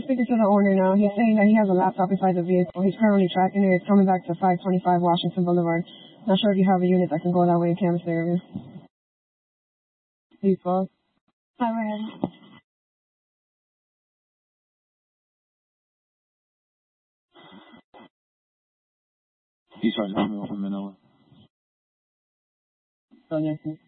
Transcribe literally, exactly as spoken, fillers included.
speaking to the owner now. He's saying that he has a laptop inside the vehicle. He's currently tracking it. It's coming back to five twenty-five Washington Boulevard. Not sure if you have a unit that can go that way in Camas area. Peaceful. Hi, man. He's trying to help me off in Manila. So, yes,